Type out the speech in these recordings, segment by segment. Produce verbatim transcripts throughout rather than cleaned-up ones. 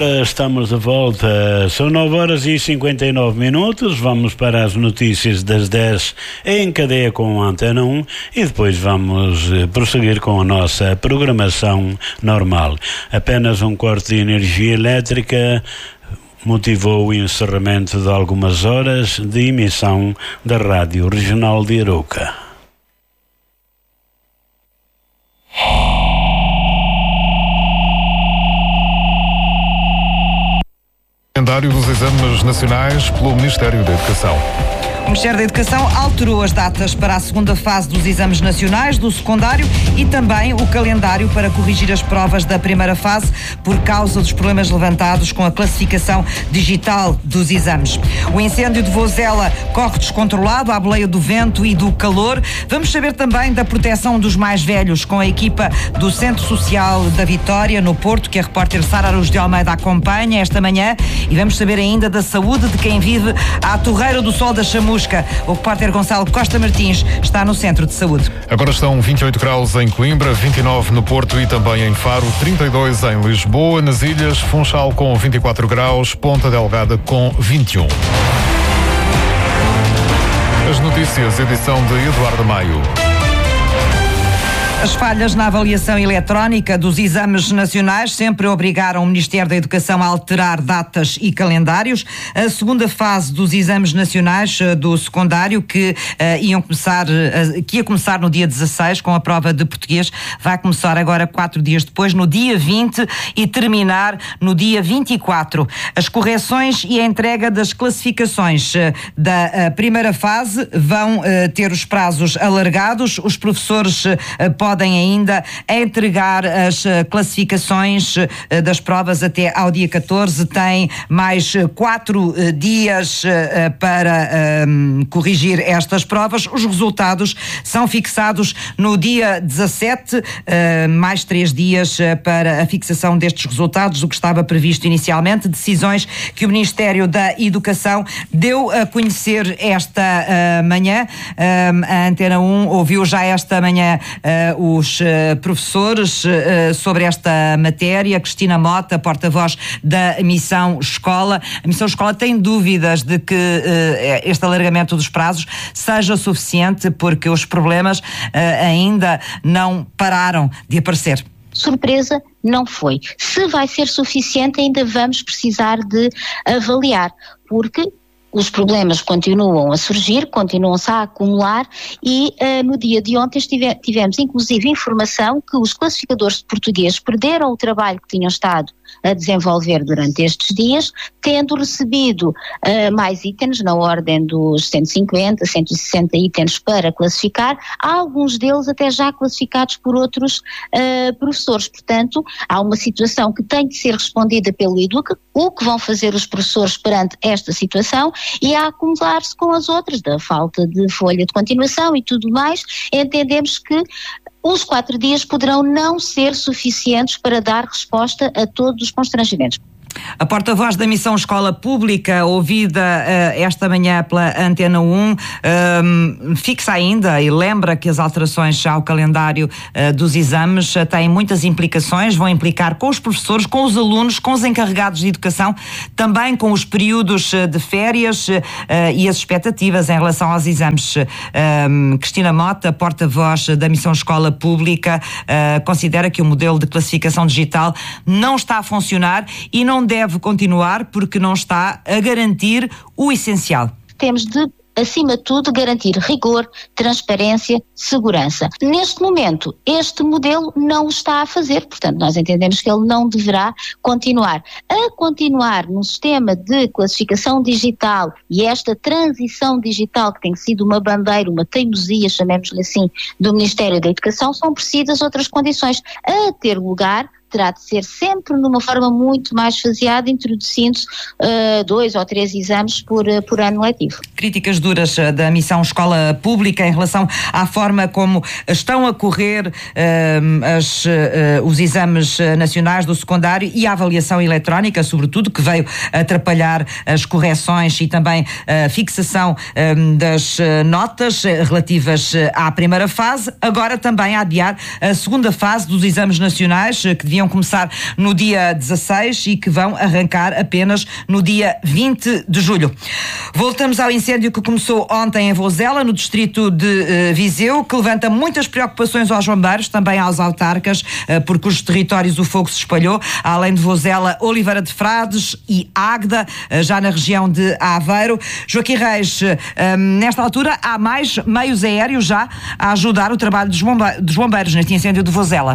Ora, estamos de volta. São nove horas e cinquenta e nove minutos. Vamos para as notícias das dez em cadeia com a Antena um e depois vamos eh, prosseguir com a nossa programação normal. Apenas um corte de energia elétrica motivou o encerramento de algumas horas de emissão da Rádio Regional de Arouca. Calendário dos exames nacionais pelo Ministério da Educação. O Ministério da Educação alterou as datas para a segunda fase dos exames nacionais do secundário e também o calendário para corrigir as provas da primeira fase por causa dos problemas levantados com a classificação digital dos exames. O incêndio de Vozela corre descontrolado à boleia do vento e do calor. Vamos saber também da proteção dos mais velhos com a equipa do Centro Social da Vitória, no Porto, que a repórter Sara Araújo de Almeida acompanha esta manhã, e vamos saber ainda da saúde de quem vive à Torreira do Sol da Chamusca. O repórter Gonçalo Costa Martins está no Centro de Saúde. Agora estão vinte e oito graus em Coimbra, vinte e nove no Porto e também em Faro, trinta e dois em Lisboa, nas Ilhas, Funchal com vinte e quatro graus, Ponta Delgada com vinte e um. As notícias, edição de Eduardo Maio. As falhas na avaliação eletrónica dos exames nacionais sempre obrigaram o Ministério da Educação a alterar datas e calendários. A segunda fase dos exames nacionais do secundário, que, uh, iam começar, uh, que ia começar no dia dezasseis com a prova de português, vai começar agora quatro dias depois, no dia vinte, e terminar no dia vinte e quatro. As correções e a entrega das classificações uh, da uh, primeira fase vão uh, ter os prazos alargados. Os professores uh, podem podem ainda entregar as classificações das provas até ao dia catorze. Tem mais quatro dias para um, corrigir estas provas. Os resultados são fixados no dia dezassete, uh, mais três dias para a fixação destes resultados, o que estava previsto inicialmente. Decisões que o Ministério da Educação deu a conhecer esta uh, manhã. Uh, a Antena um ouviu já esta manhã uh, os uh, professores uh, sobre esta matéria. Cristina Mota, porta-voz da Missão Escola. A Missão Escola tem dúvidas de que uh, este alargamento dos prazos seja suficiente, porque os problemas uh, ainda não pararam de aparecer. Surpresa não foi. Se vai ser suficiente, ainda vamos precisar de avaliar, porque os problemas continuam a surgir, continuam-se a acumular e uh, no dia de ontem estive, tivemos inclusive informação que os classificadores de português perderam o trabalho que tinham estado a desenvolver durante estes dias, tendo recebido uh, mais itens na ordem dos cento e cinquenta, cento e sessenta itens para classificar, há alguns deles até já classificados por outros uh, professores. Portanto, há uma situação que tem de ser respondida pelo Educa, o que vão fazer os professores perante esta situação, e a acumular-se com as outras, da falta de folha de continuação e tudo mais. Entendemos que os quatro dias poderão não ser suficientes para dar resposta a todos os constrangimentos. A porta-voz da Missão Escola Pública, ouvida uh, esta manhã pela Antena um, um, fixa ainda e lembra que as alterações ao calendário uh, dos exames uh, têm muitas implicações, vão implicar com os professores, com os alunos, com os encarregados de educação, também com os períodos uh, de férias uh, e as expectativas em relação aos exames. Uh, um, Cristina Mota, porta-voz da Missão Escola Pública, uh, considera que o modelo de classificação digital não está a funcionar e não deve continuar porque não está a garantir o essencial. Temos de, acima de tudo, garantir rigor, transparência, segurança. Neste momento, este modelo não o está a fazer, portanto, nós entendemos que ele não deverá continuar. A continuar num sistema de classificação digital e esta transição digital, que tem sido uma bandeira, uma teimosia, chamemos-lhe assim, do Ministério da Educação, são precisas outras condições a ter lugar. Terá de ser sempre numa forma muito mais faseada, introduzindo-se uh, dois ou três exames por, uh, por ano letivo. Críticas duras uh, da Missão Escola Pública em relação à forma como estão a correr uh, as, uh, os exames nacionais do secundário e a avaliação eletrónica, sobretudo, que veio atrapalhar as correções e também a fixação um, das notas relativas à primeira fase, agora também a adiar a segunda fase dos exames nacionais, que deviam deveriam começar no dia dezasseis e que vão arrancar apenas no dia vinte de julho. Voltamos ao incêndio que começou ontem em Vozela, no distrito de uh, Viseu, que levanta muitas preocupações aos bombeiros, também aos autarcas, uh, por cujos territórios o fogo se espalhou. Além de Vozela, Oliveira de Frades e Águeda, uh, já na região de Aveiro. Joaquim Reis, uh, um, nesta altura há mais meios aéreos já a ajudar o trabalho dos, bombe- dos bombeiros neste incêndio de Vozela.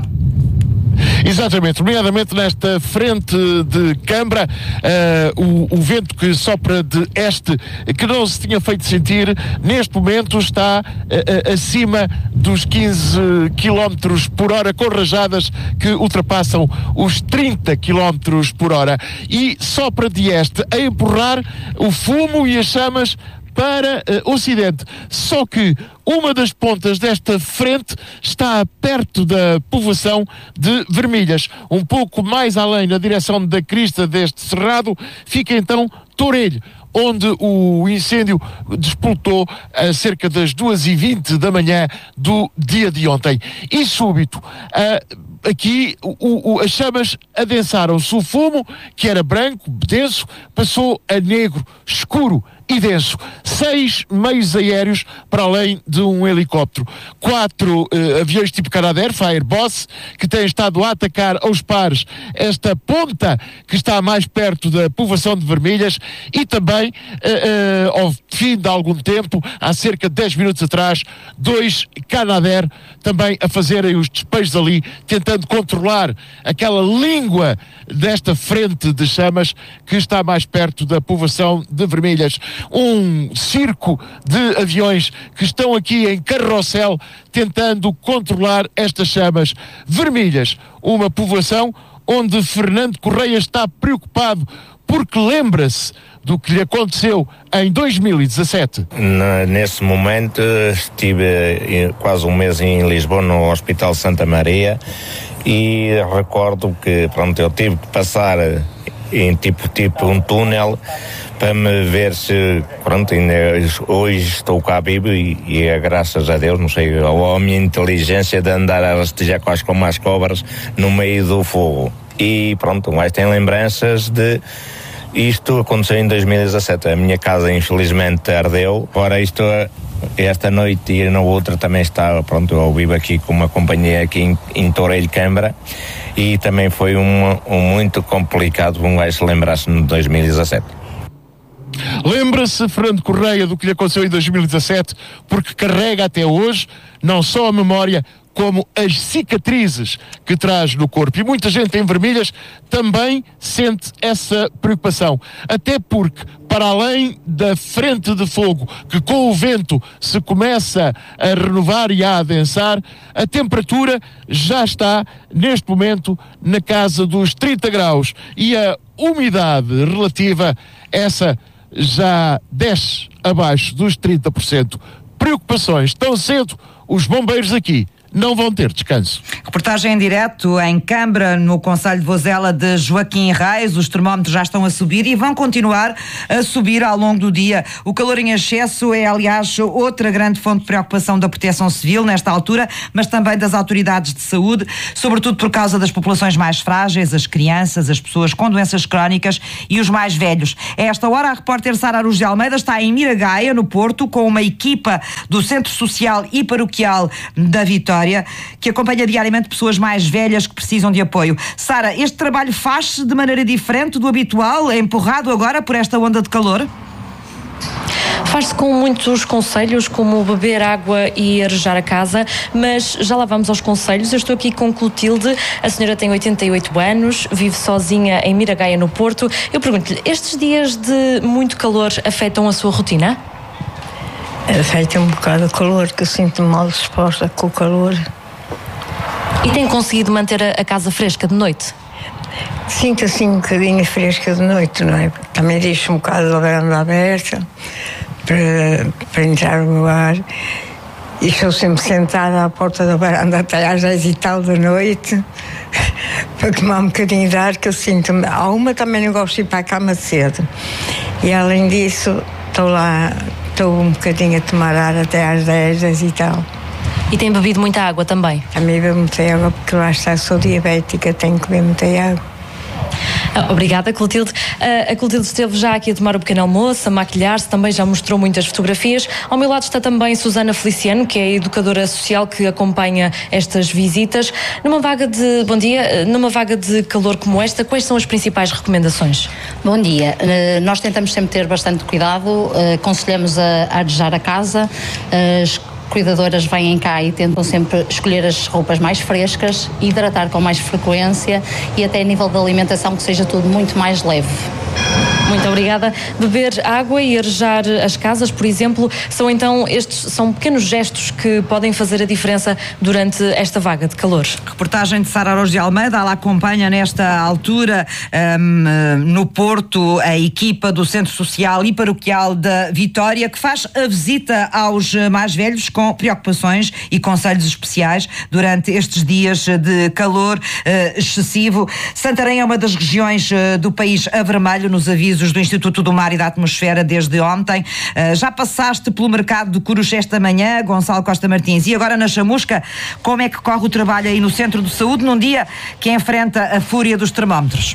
Exatamente, nomeadamente nesta frente de Câmara, uh, o, o vento que sopra de este, que não se tinha feito sentir, neste momento está uh, uh, acima dos quinze quilómetros por hora, com rajadas que ultrapassam os trinta quilómetros por hora, e sopra de este a empurrar o fumo e as chamas para uh, o ocidente. Só que uma das pontas desta frente está perto da povoação de Vermelhas. Um pouco mais além, na direção da crista deste cerrado, fica então Torelho, onde o incêndio despoltou a cerca das duas e vinte da manhã do dia de ontem. E súbito, uh, aqui o, o, as chamas adensaram-se. O fumo, que era branco, denso, passou a negro, escuro e denso. Seis meios aéreos para além de um helicóptero. Quatro uh, aviões tipo Canadair, Fireboss, que têm estado a atacar aos pares esta ponta que está mais perto da povoação de Vermelhas, e também, uh, uh, ao fim de algum tempo, há cerca de dez minutos atrás, dois Canadair também a fazerem os despejos ali, tentando controlar aquela língua desta frente de chamas que está mais perto da povoação de Vermelhas. Um circo de aviões que estão aqui em carrossel tentando controlar estas chamas. Vermelhas, uma povoação onde Fernando Correia está preocupado porque lembra-se do que lhe aconteceu em dois mil e dezassete. Nesse momento estive quase um mês em Lisboa, no Hospital Santa Maria, e recordo que, pronto, eu tive que passar em tipo, tipo um túnel para me ver se, pronto, ainda hoje estou cá vivo e, e é graças a Deus, não sei, ou a minha inteligência de andar a rastejar quase como as cobras no meio do fogo. E pronto, mas tem lembranças de isto aconteceu em dois mil e dezassete. A minha casa infelizmente ardeu. Ora, isto esta noite e na outra também está, pronto, eu vivo aqui com uma companhia aqui em, em Torelho, Câmara, e também foi um, um muito complicado, um gajo se lembrar-se no dois mil e dezassete. Lembra-se Fernando Correia do que lhe aconteceu em dois mil e dezassete, porque carrega até hoje não só a memória, como as cicatrizes que traz no corpo. E muita gente em Vermelhas também sente essa preocupação. Até porque, para além da frente de fogo, que com o vento se começa a renovar e a adensar, a temperatura já está, neste momento, na casa dos trinta graus. E a umidade relativa, essa já desce abaixo dos trinta por cento. Preocupações. Tão cedo, os bombeiros aqui não vão ter descanso. Reportagem em direto em Câmara, no concelho de Vozela, de Joaquim Reis. Os termómetros já estão a subir e vão continuar a subir ao longo do dia. O calor em excesso é, aliás, outra grande fonte de preocupação da Proteção Civil nesta altura, mas também das autoridades de saúde, sobretudo por causa das populações mais frágeis, as crianças, as pessoas com doenças crónicas e os mais velhos. A esta hora, a repórter Sara Aruz de Almeida está em Miragaia, no Porto, com uma equipa do Centro Social e Paroquial da Vitória, que acompanha diariamente pessoas mais velhas que precisam de apoio. Sara, este trabalho faz-se de maneira diferente do habitual, é empurrado agora por esta onda de calor? Faz-se com muitos conselhos, como beber água e arejar a casa, mas já lá vamos aos conselhos. Eu estou aqui com Clotilde, a senhora tem oitenta e oito anos, vive sozinha em Miragaia, no Porto. Eu pergunto-lhe, estes dias de muito calor afetam a sua rotina? Afeta um bocado o calor, que eu sinto-me mal disposta com o calor. E tem conseguido manter a, a casa fresca de noite? Sinto assim um bocadinho fresca de noite, não é? Também deixo um bocado a varanda aberta para, para entrar o meu ar. E estou sempre sentada à porta da varanda até às dez e tal da noite para tomar um bocadinho de ar, que eu sinto-me. A uma também não gosto de ir para a cama cedo. E além disso, estou lá, estou um bocadinho a tomar ar até às dez, dez e tal. E tem bebido muita água também? Também bebo muita água, porque lá está, sou diabética, tenho que beber muita água. Obrigada, Clotilde. A Clotilde esteve já aqui a tomar o pequeno almoço, a maquilhar-se, também já mostrou muitas fotografias. Ao meu lado está também Susana Feliciano, que é a educadora social que acompanha estas visitas. Numa vaga de, bom dia, numa vaga de calor como esta, quais são as principais recomendações? Bom dia. Uh, nós tentamos sempre ter bastante cuidado, uh, aconselhamos a, a arejar a casa, as cuidadoras vêm cá e tentam sempre escolher as roupas mais frescas, hidratar com mais frequência e até a nível de alimentação que seja tudo muito mais leve. Muito obrigada. Beber água e arejar as casas, por exemplo, são então estes são pequenos gestos que podem fazer a diferença durante esta vaga de calor. Reportagem de Sara Araújo de Almeida. Ela acompanha nesta altura um, no Porto a equipa do Centro Social e Paroquial da Vitória, que faz a visita aos mais velhos com preocupações e conselhos especiais durante estes dias de calor uh, excessivo. Santarém é uma das regiões uh, do país a vermelho nos avisos do Instituto do Mar e da Atmosfera desde ontem. Uh, já passaste pelo mercado de Coruche esta manhã, Gonçalo Costa Martins, e agora na Chamusca, como é que corre o trabalho aí no Centro de Saúde num dia que enfrenta a fúria dos termómetros?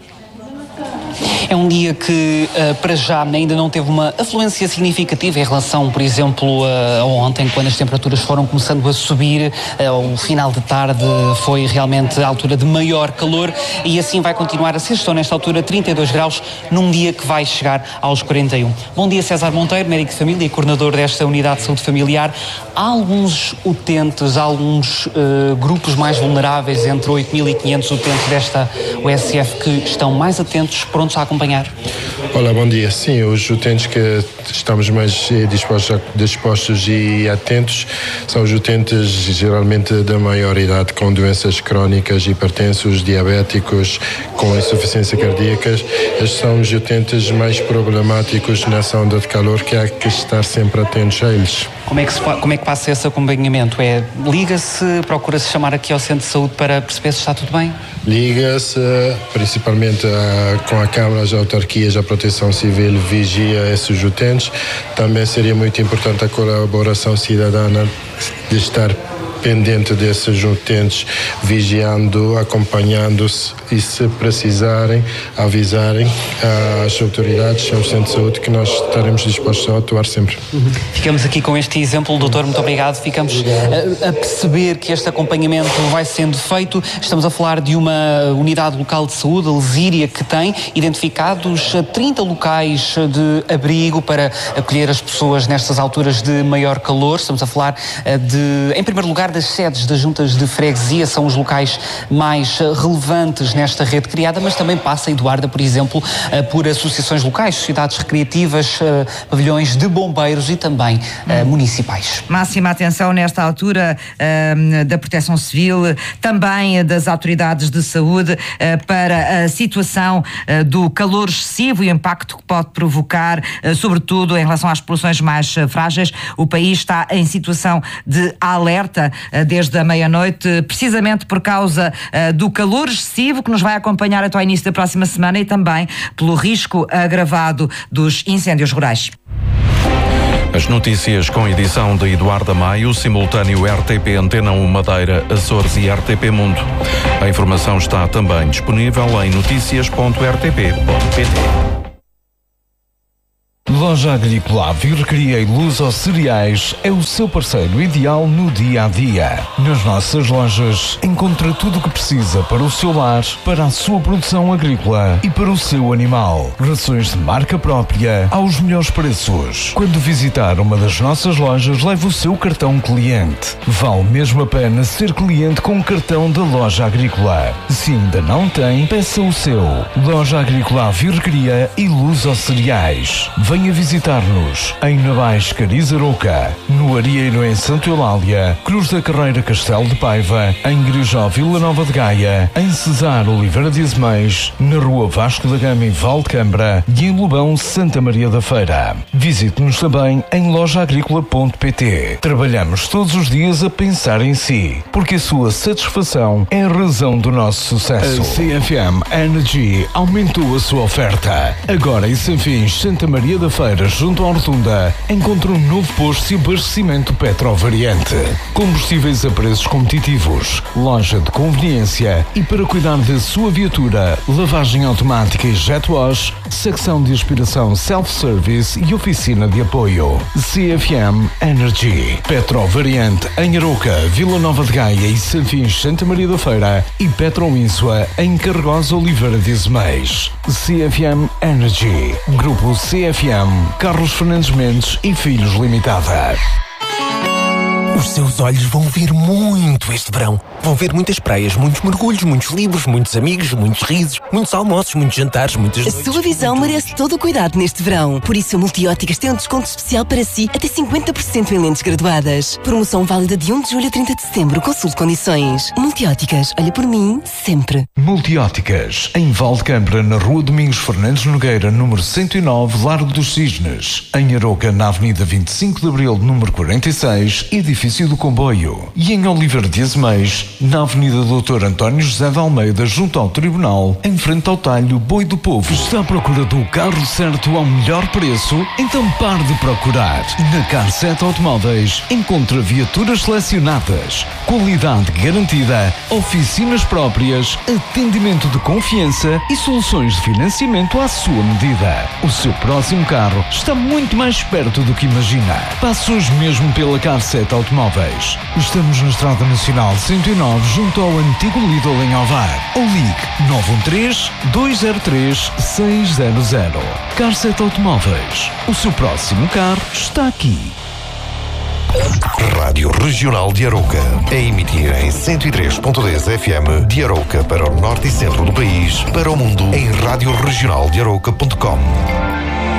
É um dia que, uh, para já, ainda não teve uma afluência significativa em relação, por exemplo, uh, a ontem, quando as temperaturas foram começando a subir. Uh, o final de tarde foi realmente a altura de maior calor e assim vai continuar a ser. Estou nesta altura trinta e dois graus, num dia que vai chegar aos quarenta e um. Bom dia, César Monteiro, médico de família e coordenador desta unidade de saúde familiar. Há alguns utentes, há alguns uh, grupos mais vulneráveis, entre oito mil e quinhentos utentes desta U S F, que estão mais atentos, prontos a acompanhar? Olá, bom dia. Sim, os utentes que estamos mais dispostos, dispostos e atentos são os utentes geralmente da maior idade, com doenças crónicas, hipertensos, diabéticos, com insuficiência cardíaca. Estes são os utentes mais problemáticos nessa onda de calor, que há que estar sempre atentos a eles. Como é que, se, como é que passa esse acompanhamento? É, liga-se, procura-se chamar aqui ao Centro de Saúde para perceber se está tudo bem? Liga-se, principalmente uh, com a Câmara, as autarquias, a Proteção Civil vigia esses utentes. Também seria muito importante a colaboração cidadana de estar pendente desses utentes, vigiando, acompanhando-se e, se precisarem, avisarem às autoridades, ao Centro de Saúde, que nós estaremos dispostos a atuar sempre. Uhum. Ficamos aqui com este exemplo, doutor, muito obrigado. Ficamos a, a perceber que este acompanhamento vai sendo feito. Estamos a falar de uma unidade local de saúde, a Lesíria, que tem identificados trinta locais de abrigo para acolher as pessoas nestas alturas de maior calor. Estamos a falar de, em primeiro lugar, das sedes das juntas de freguesia, são os locais mais relevantes nesta rede criada, mas também passa, Eduarda, por exemplo, por associações locais, sociedades recreativas, pavilhões de bombeiros e também hum. municipais. Máxima atenção nesta altura uh, da Proteção Civil, também das autoridades de saúde, uh, para a situação uh, do calor excessivo e o impacto que pode provocar, uh, sobretudo em relação às populações mais uh, frágeis. O país está em situação de alerta desde a meia-noite, precisamente por causa uh, do calor excessivo que nos vai acompanhar até ao início da próxima semana e também pelo risco agravado dos incêndios rurais. As notícias com edição de Eduarda Maio, simultâneo R T P Antena um Madeira, Açores e R T P Mundo. A informação está também disponível em noticias ponto r t p ponto p t. Loja Agrícola Virrecria e Luz aos Cereais é o seu parceiro ideal no dia-a-dia. Nas nossas lojas encontra tudo o que precisa para o seu lar, para a sua produção agrícola e para o seu animal. Rações de marca própria aos melhores preços. Quando visitar uma das nossas lojas, leve o seu cartão cliente. Vale mesmo a pena ser cliente com o cartão da Loja Agrícola. Se ainda não tem, peça o seu. Loja Agrícola Virrecria e Luz aos Cereais. Venha visitar-nos em Navais Carizarouca, no Arieiro em Santo Eulália, Cruz da Carreira Castelo de Paiva, em Grijó Vila Nova de Gaia, em Cesar Oliveira de Azeméis, na Rua Vasco da Gama em Valdecambra e em Lobão Santa Maria da Feira. Visite-nos também em loja agrícola ponto p t. Trabalhamos todos os dias a pensar em si, porque a sua satisfação é a razão do nosso sucesso. A C F M Energy aumentou a sua oferta. Agora em Sanfins, Santa Maria da da Feira, junto à Rotunda, encontra um novo posto de abastecimento Petrovariante. Combustíveis a preços competitivos, loja de conveniência e para cuidar da sua viatura, lavagem automática e jet wash, secção de aspiração self-service e oficina de apoio. C F M Energy. Petrovariante em Arouca, Vila Nova de Gaia e Sanfins, Santa Maria da Feira e Petroínsua em Carregosa, Oliveira de Azeméis. C F M Energy. Grupo C F M, Carlos Fernandes Mendes e Filhos Limitada. Os seus olhos vão ver muito este verão. Vão ver muitas praias, muitos mergulhos, muitos livros, muitos amigos, muitos risos, muitos almoços, muitos jantares, muitas noites. A sua visão merece todo o cuidado neste verão. Por isso a Multióticas tem um desconto especial para si, até cinquenta por cento em lentes graduadas. Promoção válida de primeiro de julho a trinta de setembro. Consulte condições. Multióticas, olha por mim, sempre. Multióticas, em Valdecambra, na Rua Domingos Fernandes Nogueira, número cento e nove, Largo dos Cisnes. Em Arouca, na Avenida vinte e cinco de Abril, número quarenta e seis, edifício do Comboio. E em Oliveira de Azeméis, na Avenida doutor António José de Almeida, junto ao Tribunal, em frente ao talho Boi do Povo. Está à procura do carro certo ao melhor preço? Então pare de procurar. Na Carset Automóveis encontra viaturas selecionadas, qualidade garantida, oficinas próprias, atendimento de confiança e soluções de financiamento à sua medida. O seu próximo carro está muito mais perto do que imagina. Passe hoje mesmo pela Carset Automóveis. Estamos na Estrada Nacional cento e nove, junto ao antigo Lidl em Ovar. Ou ligue nove um três, dois zero três, seis zero zero. Carset Automóveis. O seu próximo carro está aqui. Rádio Regional de Arouca. A emitir em cento e três ponto dez F M de Arouca para o norte e centro do país, para o mundo em rádio regional de arouca ponto com.